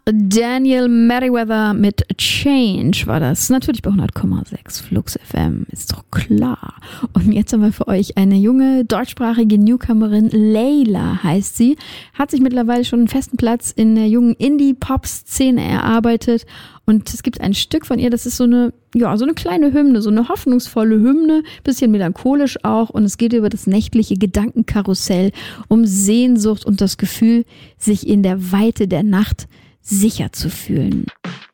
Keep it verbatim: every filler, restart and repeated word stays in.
Daniel Merriweather mit Change war das. Natürlich bei hundert Komma sechs Flux F M, ist doch klar. Und jetzt haben wir für euch eine junge deutschsprachige Newcomerin, Layla heißt sie, hat sich mittlerweile schon einen festen Platz in der jungen Indie-Pop-Szene erarbeitet. Und es gibt ein Stück von ihr, das ist so eine, ja, so eine kleine Hymne, so eine hoffnungsvolle Hymne, bisschen melancholisch auch. Und es geht über das nächtliche Gedankenkarussell, um Sehnsucht und das Gefühl, sich in der Weite der Nacht sicher zu fühlen.